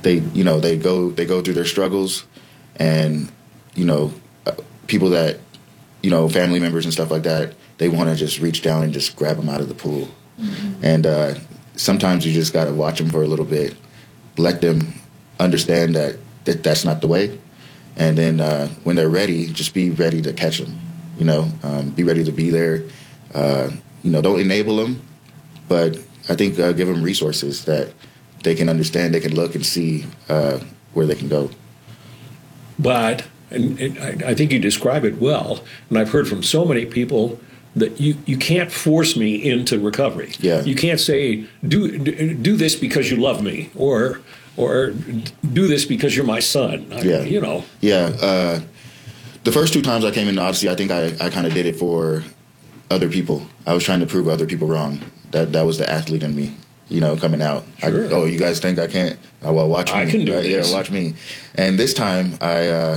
they go through their struggles, and people that family members and stuff like that, they want to just reach down and just grab them out of the pool. Mm-hmm. And sometimes you just got to watch them for a little bit, let them understand that that's not the way, and then when they're ready, just be ready to catch them. Be ready to be there. Don't enable them, but I think give them resources that they can understand, they can look and see where they can go. But and I think you describe it well, and I've heard from so many people that you can't force me into recovery. Yeah. You can't say do this because you love me, or do this because you're my son. Yeah. The first 2 times I came into Odyssey, I think I kind of did it for other people. I was trying to prove other people wrong. That was the athlete in me, coming out. Sure. You guys think I can't? Well, watch me. I can do this. Yeah, watch me. And this time, I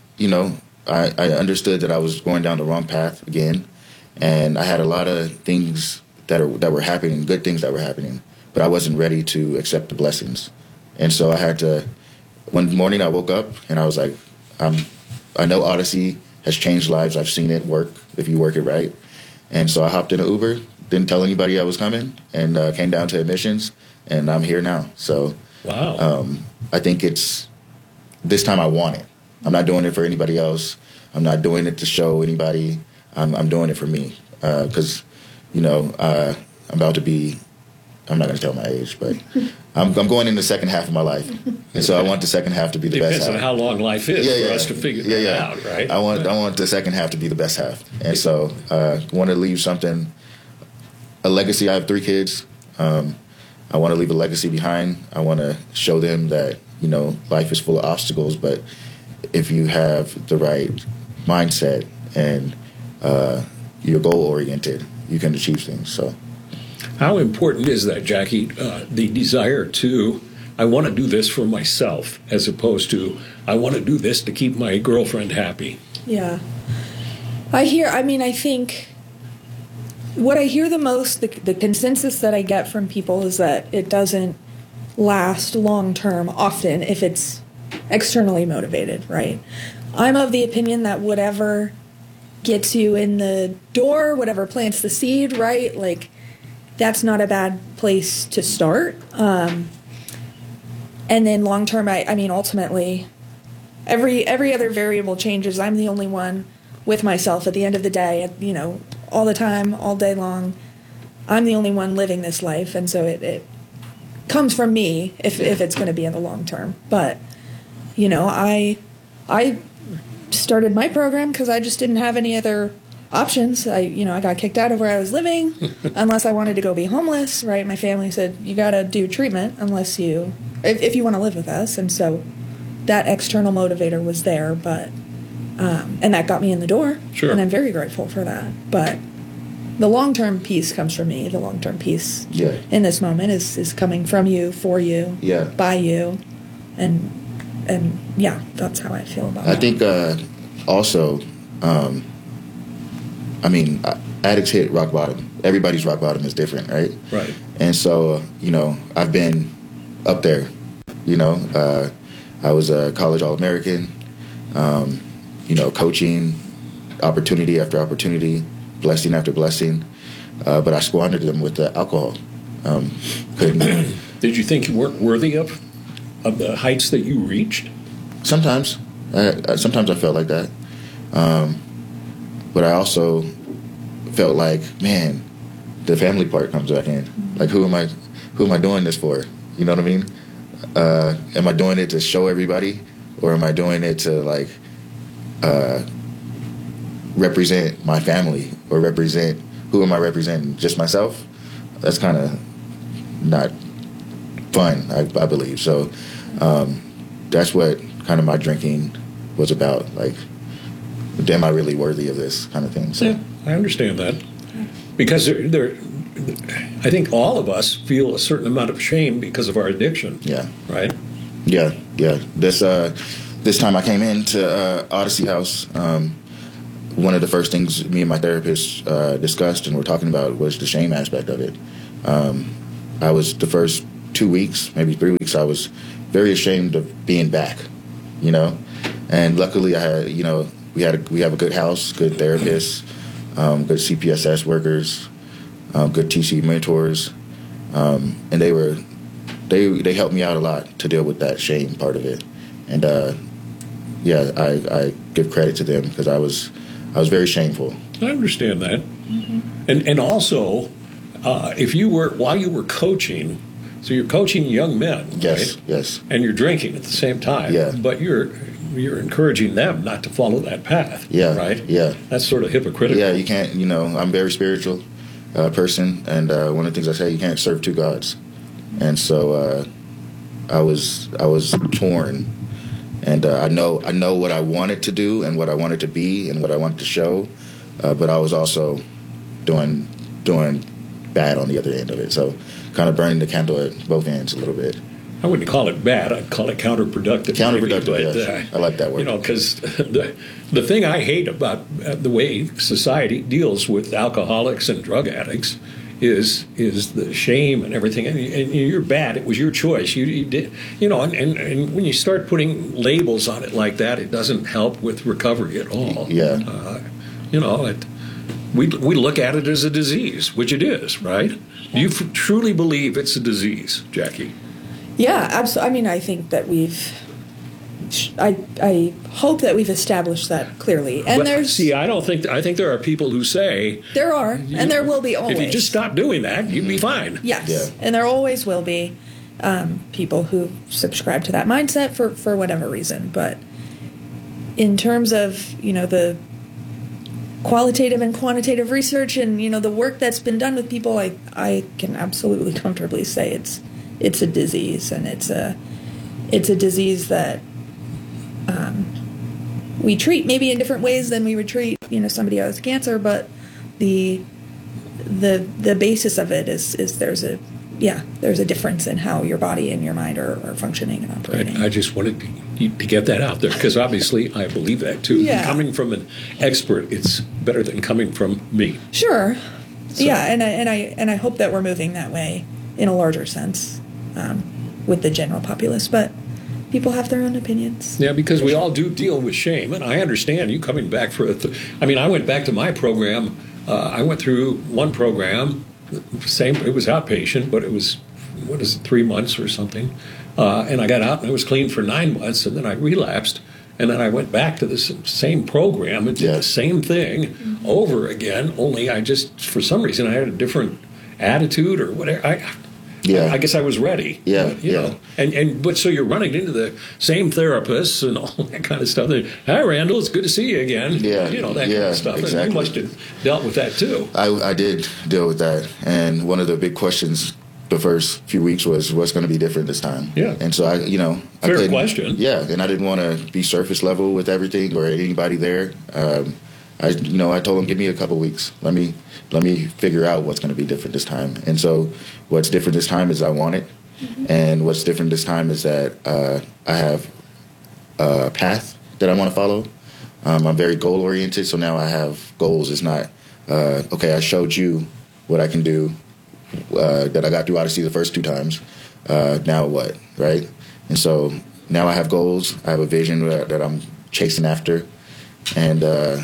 understood that I was going down the wrong path again, and I had a lot of things that were happening, good things that were happening, but I wasn't ready to accept the blessings. And so I had to. One morning, I woke up and I was like, I know Odyssey has changed lives. I've seen it work if you work it right. And so I hopped in an Uber, didn't tell anybody I was coming, and came down to admissions, and I'm here now. So wow. I think this time I want it. I'm not doing it for anybody else. I'm not doing it to show anybody. I'm doing it for me because, I'm about to be, I'm not going to tell my age, but I'm going in the second half of my life. And so I want the second half to be the best half. Depends on how long life is for us to figure that out, right? I want the second half to be the best half. And so I want to leave something, a legacy. I have 3 kids. I want to leave a legacy behind. I want to show them that, life is full of obstacles, but if you have the right mindset and you're goal-oriented, you can achieve things. So, how important is that, Jackie, the desire to, I want to do this for myself, as opposed to, I want to do this to keep my girlfriend happy? Yeah. I think what I hear the most, the consensus that I get from people is that it doesn't last long-term often if it's externally motivated, right? I'm of the opinion that whatever gets you in the door, whatever plants the seed, right? Like, that's not a bad place to start. And then long-term, I mean, ultimately, every other variable changes. I'm the only one with myself at the end of the day, all the time, all day long. I'm the only one living this life, and so it comes from me if it's going to be in the long term. But, I started my program because I just didn't have any other options. I got kicked out of where I was living unless I wanted to go be homeless, right? My family said, you got to do treatment if you want to live with us. And so that external motivator was there, but, and that got me in the door. Sure. And I'm very grateful for that. But the long-term piece comes from me. The long-term piece in this moment is coming from you, for you, by you. And yeah, that's how I feel about it. I think also, addicts hit rock bottom. Everybody's rock bottom is different, right? Right. And so, I've been up there. I was a college All-American, coaching, opportunity after opportunity, blessing after blessing, but I squandered them with the alcohol. Did you think you weren't worthy of the heights that you reached? Sometimes I felt like that, but I also felt like, man, the family part comes back in. Like, who am I doing this for? You know what I mean? Am I doing it to show everybody, or am I doing it to represent my family, or who am I representing? Just myself? That's kind of not fun, I believe. So that's what kind of my drinking was about. Like, am I really worthy of this kind of thing? So. Yeah, I understand that. Because I think all of us feel a certain amount of shame because of our addiction. Yeah. Right? Yeah. This time I came into Odyssey House, one of the first things me and my therapist discussed and were talking about was the shame aspect of it. I was the first 2 weeks, maybe 3 weeks, I was very ashamed of being back, you know. And luckily, I had, you know, we have a good house, good therapists, good CPSS workers, good TC mentors, and they helped me out a lot to deal with that shame part of it. And yeah, I give credit to them because I was very shameful. I understand that. And also, if you were, while you were coaching, so you're coaching young men, Yes, right? yes. And you're drinking at the same time. Yeah. But you're encouraging them not to follow that path. Yeah, Right? yeah. That's sort of hypocritical. Yeah, you can't, you know, I'm a very spiritual person, and one of the things I say, you can't serve two gods. And so I was torn, and I know what I wanted to do and what I wanted to be and what I wanted to show, but I was also doing bad on the other end of it. So kind of burning the candle at both ends a little bit. I wouldn't call it bad. I'd call it counterproductive. Counterproductive, maybe, but, yes. I like that word. You know, because the thing I hate about the way society deals with alcoholics and drug addicts is the shame and everything. And you're bad. It was your choice. You did. You know, and when you start putting labels on it like that, it doesn't help with recovery at all. Yeah. You know, we look at it as a disease, which it is, right? Do you truly believe it's a disease, Jackie? Yeah, absolutely. I mean, I think that I hope that we've established that clearly. And I think there are people who say there are, and there will be always. If you just stop doing that, you'd be fine. Yes, Yeah. and there always will be people who subscribe to that mindset for whatever reason. But in terms of, you know, the qualitative and quantitative research and, you know, the work that's been done with people, I can absolutely comfortably say it's a disease, and it's a disease that we treat maybe in different ways than we would treat, you know, somebody who has cancer, but the basis of it is there's a difference in how your body and your mind are functioning and operating. I just wanted to get that out there because obviously I believe that too. Yeah. Coming from an expert, it's better than coming from me. Sure. So. Yeah, and I hope that we're moving that way in a larger sense with the general populace, but people have their own opinions. Yeah, because we all do deal with shame, and I understand you coming back for I mean, I went back to my program. I went through one program, it was outpatient, but it was, 3 months or something, and I got out and I was clean for 9 months, and then I relapsed, and then I went back to the same program and did the same thing over again, only I just, for some reason, I had a different attitude or whatever. I guess I was ready. Yeah, but, you know, but so you're running into the same therapists and all that kind of stuff. Hi, Randall, it's good to see you again. Yeah, you know, that kind of stuff. Exactly. And you must have dealt with that too. I did deal with that, and one of the big questions the first few weeks was what's going to be different this time. Yeah, and so fair question. Yeah, and I didn't want to be surface level with everything or anybody there. I told them, give me a couple weeks. Let me figure out what's going to be different this time. And so what's different this time is I want it. And what's different this time is that I have a path that I want to follow. I'm very goal oriented. So now I have goals. It's not, okay, I showed you what I can do that I got through Odyssey the first 2 times. Now what, right? And so now I have goals. I have a vision that I'm chasing after. And,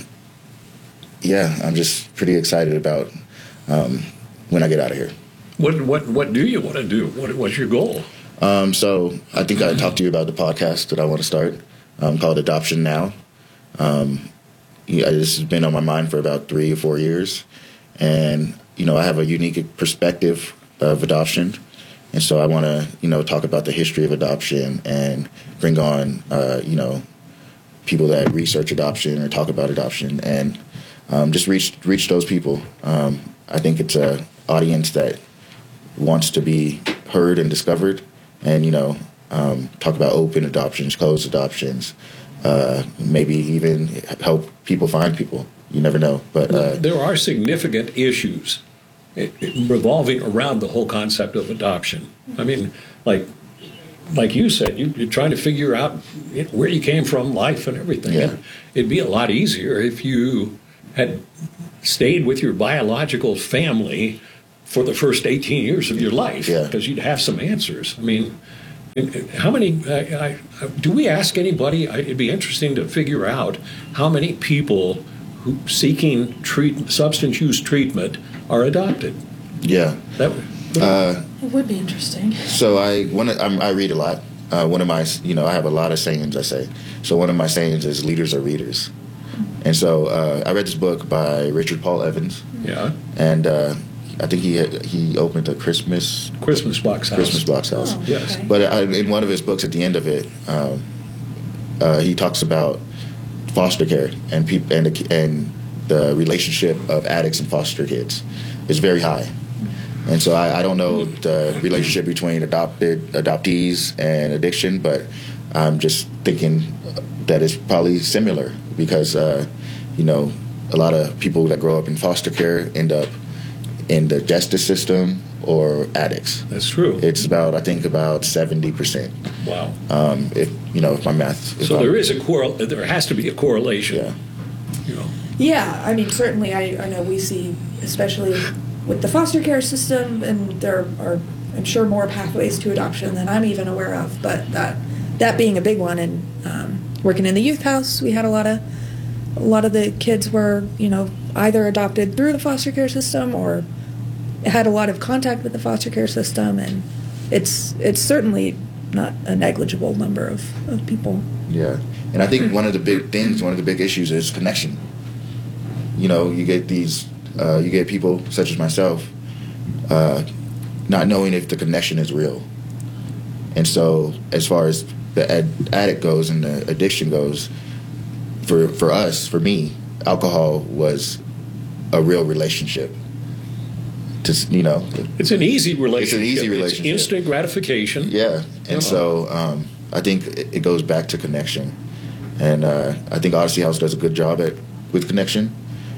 I'm just pretty excited about when I get out of here. What do you want to do? What's your goal? So I think I talked to you about the podcast that I want to start called Adoption Now. This has been on my mind for about 3 or 4 years. And, I have a unique perspective of adoption. And so I want to, talk about the history of adoption and bring on, people that research adoption or talk about adoption and just reach those people. I think it's an audience that wants to be heard and discovered, and talk about open adoptions, closed adoptions, maybe even help people find people. You never know, but there are significant issues revolving around the whole concept of adoption. I mean, like you said, you're trying to figure out where you came from, life, and everything. Yeah. And it'd be a lot easier if you had stayed with your biological family for the first 18 years of your life, because you'd have some answers. I mean, How many? Do we ask anybody? It'd be interesting to figure out how many people who seeking substance use treatment are adopted. Yeah. It would be interesting. So I read a lot. One of my, I have a lot of sayings I say. So one of my sayings is leaders are readers. And so I read this book by Richard Paul Evans. Yeah. And I think he opened a Christmas Box House. Oh, Yes. okay. But in one of his books, at the end of it, he talks about foster care and the relationship of addicts and foster kids is very high. And so I don't know the relationship between adoptees and addiction, but I'm just thinking that it's probably similar because, a lot of people that grow up in foster care end up in the justice system or addicts. That's true. It's about 70%. Wow. If my math. There has to be a correlation. Yeah. Yeah, I mean, certainly I know we see, especially with the foster care system, and there are, I'm sure, more pathways to adoption than I'm even aware of, but that being a big one. And working in the youth house, we had a lot of the kids were, either adopted through the foster care system or had a lot of contact with the foster care system, and it's certainly not a negligible number of people. Yeah, and I think one of the big issues is connection. You get people such as myself not knowing if the connection is real. And so as far as the addict goes and the addiction goes, for me, alcohol was a real relationship. It's an easy relationship. It's an easy relationship. It's instant gratification. Yeah, and so I think it goes back to connection, and I think Odyssey House does a good job with connection.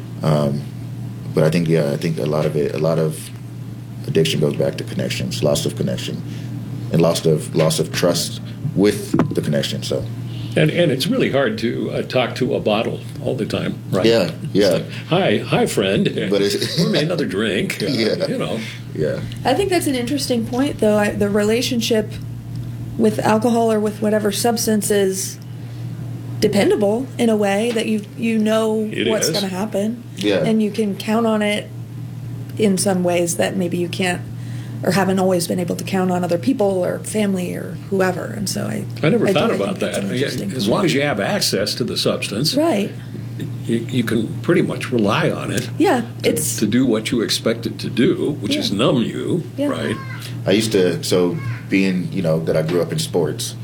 But I think a lot of addiction goes back to connections, loss of connection, and loss of trust with the connection. So. And it's really hard to talk to a bottle all the time, right? Yeah. Hi, friend. But pour me another drink. Yeah. Yeah. I think that's an interesting point, though. The relationship with alcohol or with whatever substance is dependable in a way that you know what's going to happen. Yeah. And you can count on it in some ways that maybe you can't or haven't always been able to count on other people or family or whoever. And so I never thought about that. As long as you have access to the substance, right, you can pretty much rely on it. Yeah, to do what you expect it to do, which is numb you, right? I used to, being that I grew up in sports,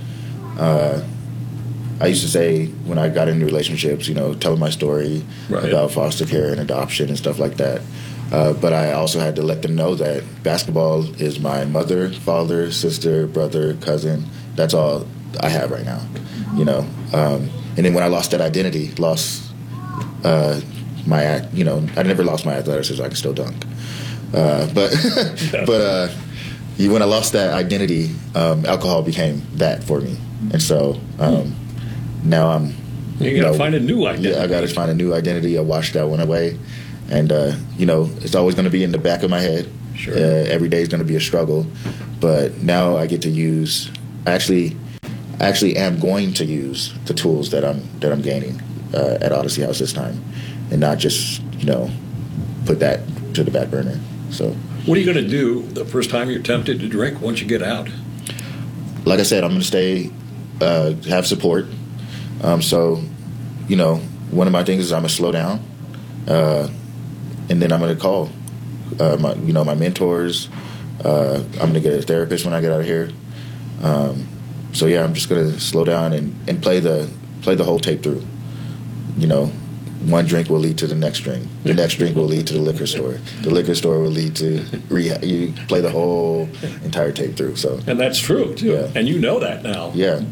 I used to say when I got into relationships, telling my story about foster care and adoption and stuff like that. But I also had to let them know that basketball is my mother, father, sister, brother, cousin. That's all I have right now, And then when I lost that identity, I never lost my athleticism. I can still dunk. But when I lost that identity, alcohol became that for me. And so now I'm. You got to find a new identity. Yeah, I got to find a new identity. I washed that one away. And, it's always going to be in the back of my head. Sure. Every day is going to be a struggle. But now I get to use, I actually am going to use the tools that I'm gaining at Odyssey House this time. And not just, put that to the back burner. So. What are you going to do the first time you're tempted to drink once you get out? Like I said, I'm going to stay, have support. So, one of my things is I'm going to slow down. And then I'm going to call, my mentors. I'm going to get a therapist when I get out of here. So yeah, I'm just going to slow down and play the whole tape through. One drink will lead to the next drink. The next drink will lead to the liquor store. The liquor store will lead to rehab. You play the whole entire tape through. So. And that's true too. Yeah. And you know that now. Yeah.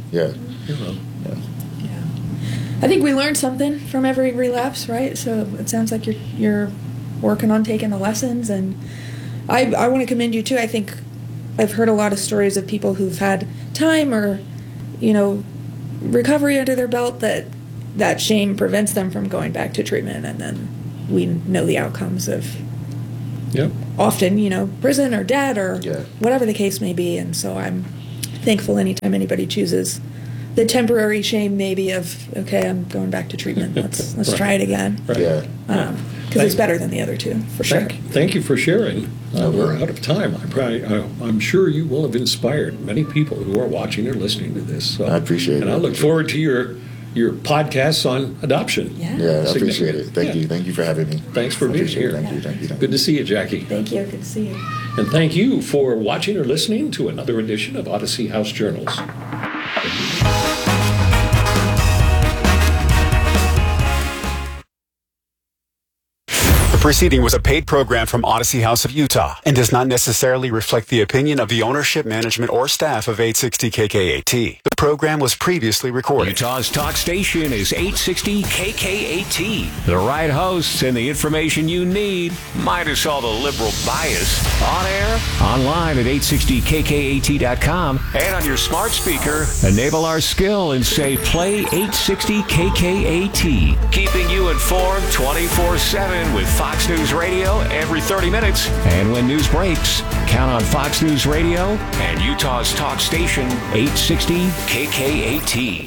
I think we learned something from every relapse, right? So it sounds like you're working on taking the lessons, and I want to commend you too. I think I've heard a lot of stories of people who've had time or recovery under their belt that shame prevents them from going back to treatment, and then we know the outcomes of often prison or death or whatever the case may be. And so I'm thankful anytime anybody chooses the temporary shame maybe of, okay, I'm going back to treatment. Let's Right. try it again. Right. Yeah. Because it's better than the other two, for sure. Thank you for sharing. We're out of time. I'm sure you will have inspired many people who are watching or listening to this. So, I appreciate it. And I look forward to your podcasts on adoption. Yeah. Yeah, I appreciate it. Thank Yeah. you. Thank you for having me. Thanks for being here. Thank you. Thank you. Good to see you, Jackie. Thank you. Good to see you. And thank you for watching or listening to another edition of Odyssey House Journals. The preceding was a paid program from Odyssey House of Utah and does not necessarily reflect the opinion of the ownership, management, or staff of 860 KKAT. The program was previously recorded. Utah's talk station is 860 KKAT. The right hosts and the information you need, minus all the liberal bias. On air, online at 860KKAT.com, and on your smart speaker, enable our skill and say play 860 KKAT. Keeping you informed 24/7 with Fox News Radio every 30 minutes. And when news breaks, count on Fox News Radio and Utah's talk station 860 KKAT.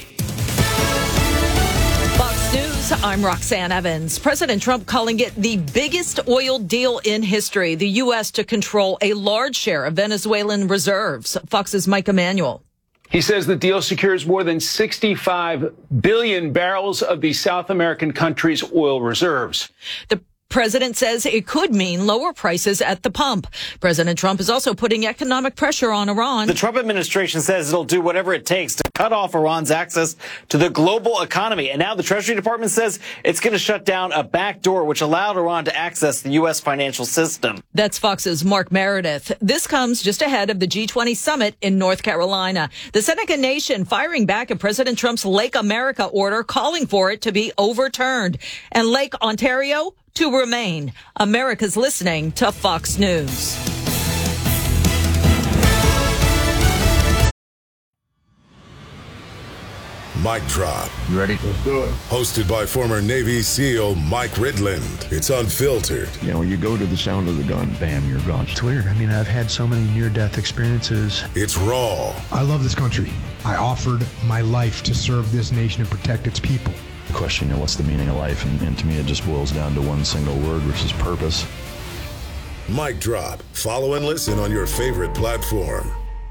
Fox News, I'm Roxanne Evans. President Trump calling it the biggest oil deal in history. The U.S. to control a large share of Venezuelan reserves. Fox's Mike Emanuel. He says the deal secures more than 65 billion barrels of the South American country's oil reserves. The president says it could mean lower prices at the pump. President Trump is also putting economic pressure on Iran. The Trump administration says it'll do whatever it takes to cut off Iran's access to the global economy. And now the Treasury Department says it's going to shut down a back door which allowed Iran to access the U.S. financial system. That's Fox's Mark Meredith. This comes just ahead of the G20 summit in North Carolina. The Seneca Nation firing back at President Trump's Lake America order, calling for it to be overturned. And Lake Ontario to remain. America's listening to Fox News. Mic Drop. You ready? Let's do it. Hosted by former Navy SEAL Mike Ridland. It's unfiltered. You know, you go to the sound of the gun, bam, you're gone. It's weird. I mean, I've had so many near-death experiences. It's raw. I love this country. I offered my life to serve this nation and protect its people. The question, you know, what's the meaning of life? And to me, it just boils down to one single word, which is purpose. Mic Drop. Follow and listen on your favorite platform.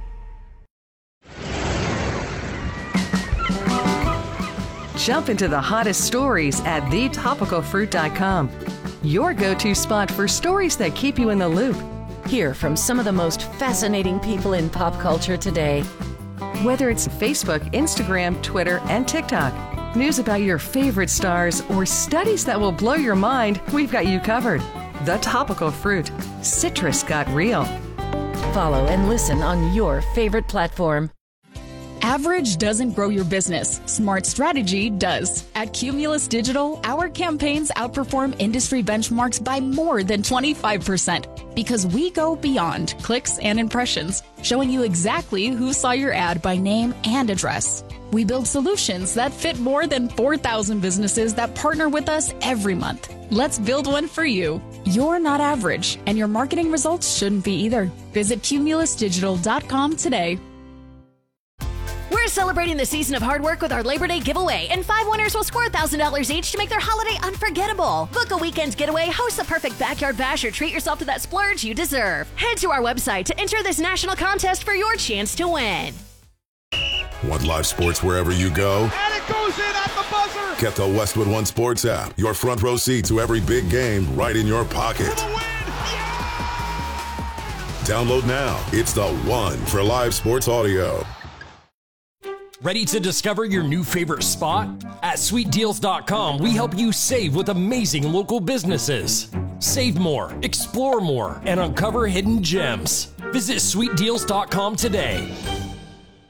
Jump into the hottest stories at thetopicalfruit.com. Your go-to spot for stories that keep you in the loop. Hear from some of the most fascinating people in pop culture today. Whether it's Facebook, Instagram, Twitter, and TikTok, news about your favorite stars, or studies that will blow your mind, we've got you covered. The Topical Fruit. Citrus got real. Follow and listen on your favorite platform. Average doesn't grow your business. Smart strategy does. At Cumulus Digital, our campaigns outperform industry benchmarks by more than 25% because we go beyond clicks and impressions, showing you exactly who saw your ad by name and address. We build solutions that fit more than 4,000 businesses that partner with us every month. Let's build one for you. You're not average, and your marketing results shouldn't be either. Visit cumulusdigital.com today. We're celebrating the season of hard work with our Labor Day giveaway, and 5 winners will score $1,000 each to make their holiday unforgettable. Book a weekend getaway, host the perfect backyard bash, or treat yourself to that splurge you deserve. Head to our website to enter this national contest for your chance to win. Want live sports wherever you go? And it goes in at the buzzer! Get the Westwood One Sports app. Your front row seat to every big game right in your pocket. For the win! Download now. It's the one for live sports audio. Ready to discover your new favorite spot? At SweetDeals.com, we help you save with amazing local businesses. Save more, explore more, and uncover hidden gems. Visit SweetDeals.com today.